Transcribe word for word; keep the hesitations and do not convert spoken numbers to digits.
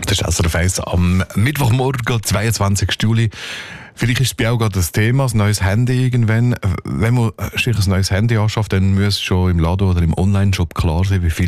Das ist S R F eins am Mittwochmorgen, zweiundzwanzigsten Juli. Vielleicht ist es bei auch gerade das Thema, das neues Handy irgendwann. Wenn man sich ein neues Handy anschafft, dann muss schon im Laden oder im Online-Shop klar sein, wie viel